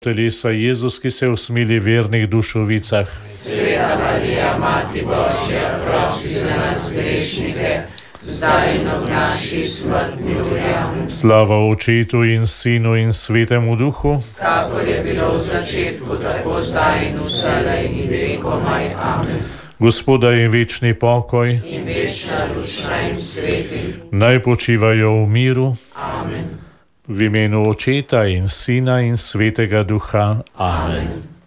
telesa Jezus, ki se usmili v vernih dušovicah. Sveta Marija, Mati Božja, prosi za nas grešnike, zdaj in ob naši smrtni uri. Amen. Slava Očetu in Sinu in Svetemu Duhu, Kakor je bilo v začetku, tako zdaj in vselej in vekomaj. Amen. Gospoda in večni pokoj, In večna duša in sveti. naj počivajo v miru, Amen. v imenu Očeta in Sina in Svetega Duha. Amen.